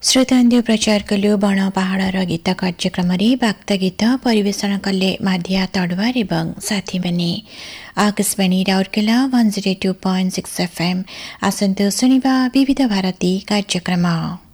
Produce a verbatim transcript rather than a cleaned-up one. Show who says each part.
Speaker 1: श्रोतांद्य प्रचार कलु बण पहाड़ गीत कार्यक्रम भक्त गीत परिवेषण कले माधिया तड़वार एवं साथी बने Akashvani Rourkela one zero two point six FM आसंतु सुनिबा विविध भारती कार्यक्रम।